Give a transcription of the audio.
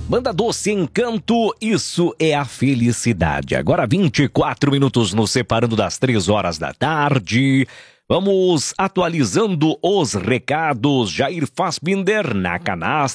Banda Doce Encanto, isso é a felicidade. Agora 24 minutos nos separando das 3 horas da tarde. Vamos atualizando os recados. Jair Fassbinder na canastra.